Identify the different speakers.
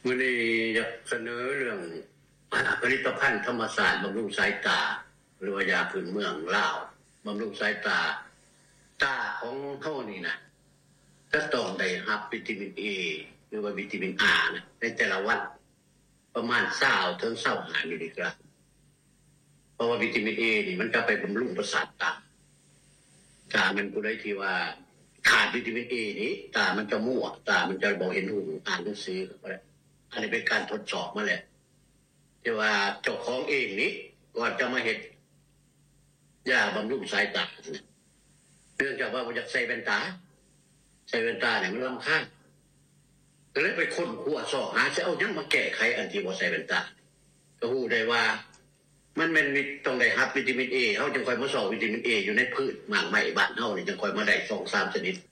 Speaker 1: มื้อนี้อยากเสนอเรื่องผลิตภัณฑ์ธรรมศาสตร์บำรุงสายตาหรือว่ายาพื้นเมืองลาวบำรุงสายตาของเฮานี่นะก็ต้องได้รับวิตามิน A หรือว่าวิตามิน A นะในแต่ละวันประมาณ20ถึง25มิลลิกรัมเพราะว่าวิตามิน A นี่มันจะไปบำรุงประสาทตามันผู้ใดที่ว่าขาดวิตามิน A นี้ตามันจะมั่วตามันจะบ่เห็นรูปอ่านหนังสือก็ได้อันนี้เป็นการทดสอบมาแล้วที่ว่าเจ้าของเองนี้ก่อนจะมาเฮ็ดยาบำรุงสายตาเนื่องจากว่าบ่อยากใส่แว่นตาเนี่ยมันรำคาญก็เลยไปค้นคว้าสอบหาจะเอาหยังมาแก้ไขอันที่บ่ใส่แว่นตาก็ฮู้ได้ว่ามันต้องได้รับวิตามิน A เฮาจึงค่อยมาสอบวิตามิน A อยู่ในพืชหมากไม้บ้านเฮานี่จึงค่อยมาได้2-3ชนิด